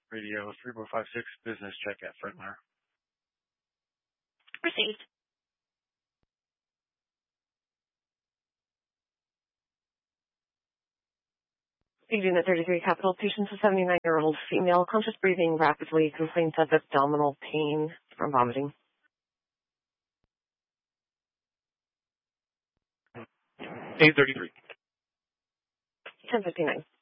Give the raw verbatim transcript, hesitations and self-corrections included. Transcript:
Radio three four five six, business check at Frontwire. Received. Unit thirty-three, Capital. Patient's a seventy-nine-year-old female, conscious breathing rapidly, complains of abdominal pain from vomiting. eight thirty-three. ten fifty-nine.